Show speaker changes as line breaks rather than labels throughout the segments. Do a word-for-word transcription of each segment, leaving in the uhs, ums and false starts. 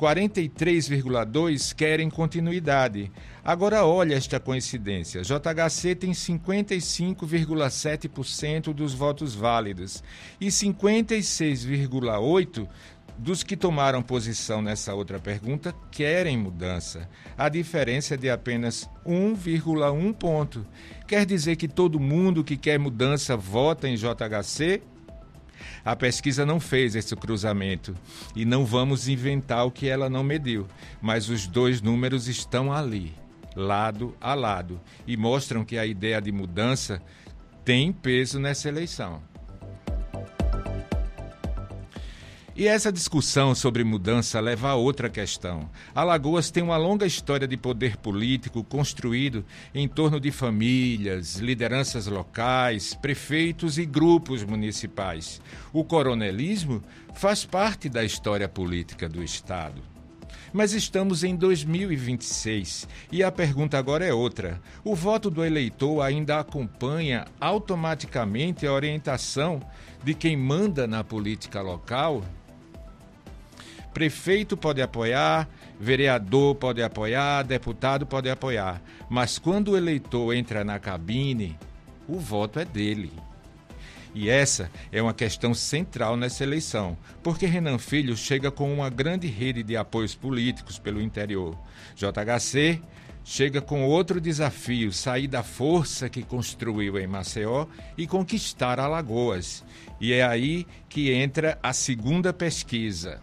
quarenta e três vírgula dois por cento querem continuidade. Agora olha esta coincidência. J H C tem cinquenta e cinco vírgula sete por cento dos votos válidos e cinquenta e seis vírgula oito por cento dos que tomaram posição nessa outra pergunta querem mudança. A diferença é de apenas um vírgula um ponto. Quer dizer que todo mundo que quer mudança vota em J H C? A pesquisa não fez esse cruzamento e não vamos inventar o que ela não mediu, mas os dois números estão ali, lado a lado, e mostram que a ideia de mudança tem peso nessa eleição. E essa discussão sobre mudança leva a outra questão. Alagoas tem uma longa história de poder político construído em torno de famílias, lideranças locais, prefeitos e grupos municipais. O coronelismo faz parte da história política do Estado. Mas estamos em dois mil e vinte e seis e a pergunta agora é outra. O voto do eleitor ainda acompanha automaticamente a orientação de quem manda na política local? Prefeito pode apoiar, vereador pode apoiar, deputado pode apoiar, mas quando o eleitor entra na cabine, o voto é dele. E essa é uma questão central nessa eleição, porque Renan Filho chega com uma grande rede de apoios políticos pelo interior. J H C chega com outro desafio, sair da força que construiu em Maceió e conquistar Alagoas. E é aí que entra a segunda pesquisa.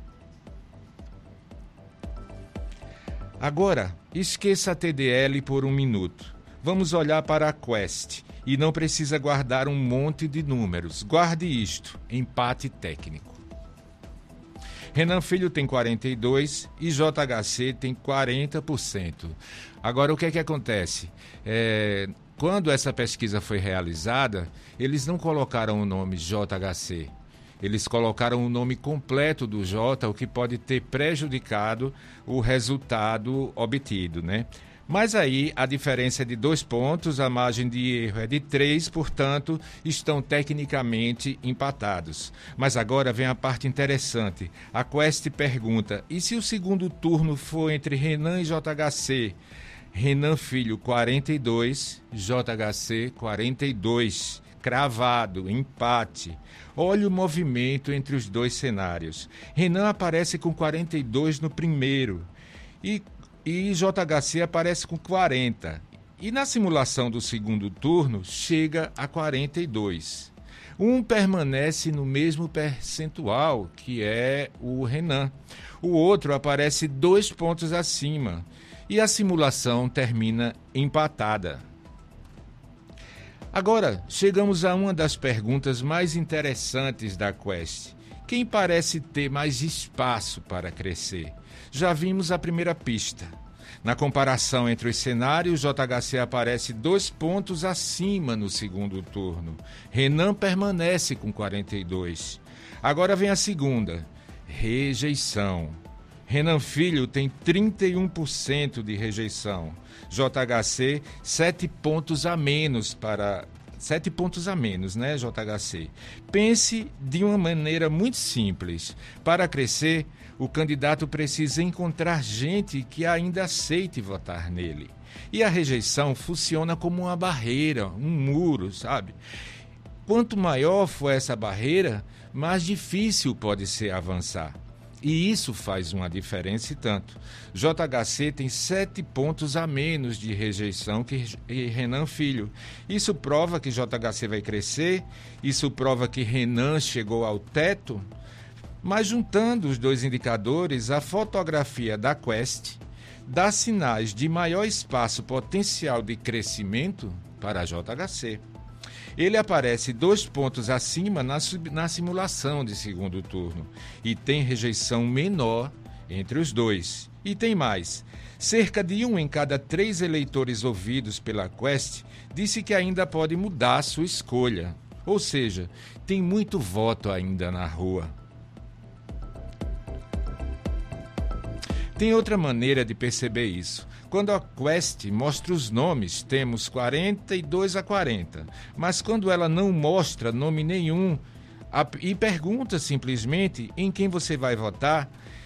Agora, esqueça a T D L por um minuto. Vamos olhar para a Quest. E não precisa guardar um monte de números. Guarde isto, empate técnico. Renan Filho tem quarenta e dois por cento e J H C tem quarenta por cento. Agora, o que é que acontece? É, quando essa pesquisa foi realizada, eles não colocaram o nome J H C. Eles colocaram o nome completo do J, o que pode ter prejudicado o resultado obtido, né? Mas aí a diferença é de dois pontos, a margem de erro é de três, portanto, estão tecnicamente empatados. Mas agora vem a parte interessante. A Quest pergunta, e se o segundo turno for entre Renan e J H C? Renan Filho, quarenta e dois, J H C, quarenta e dois. Cravado, empate. Olha o movimento entre os dois cenários. Renan aparece com quarenta e dois no primeiro e, e J H C aparece com quarenta. E na simulação do segundo turno chega a quarenta e dois. Um permanece no mesmo percentual, que é o Renan. O outro aparece dois pontos acima. E a simulação termina empatada. Agora, chegamos a uma das perguntas mais interessantes da Quest. Quem parece ter mais espaço para crescer? Já vimos a primeira pista. Na comparação entre os cenários, J H C aparece dois pontos acima no segundo turno. Renan permanece com quarenta e dois. Agora vem a segunda. Rejeição. Renan Filho tem trinta e um por cento de rejeição. J H C, sete pontos a menos para... Sete pontos a menos, né, J H C? Pense de uma maneira muito simples. Para crescer, o candidato precisa encontrar gente que ainda aceite votar nele. E a rejeição funciona como uma barreira, um muro, sabe? Quanto maior for essa barreira, mais difícil pode ser avançar. E isso faz uma diferença e tanto. J H C tem sete pontos a menos de rejeição que Renan Filho. Isso prova que J H C vai crescer, isso prova que Renan chegou ao teto, mas juntando os dois indicadores, a fotografia da Quest dá sinais de maior espaço potencial de crescimento para J H C. Ele aparece dois pontos acima na, na simulação de segundo turno e tem rejeição menor entre os dois. E tem mais. Cerca de um em cada três eleitores ouvidos pela Quest disse que ainda pode mudar a sua escolha. Ou seja, tem muito voto ainda na rua. Tem outra maneira de perceber isso. Quando a Quest mostra os nomes, temos quarenta e dois a quarenta. Mas quando ela não mostra nome nenhum a, e pergunta simplesmente em quem você vai votar,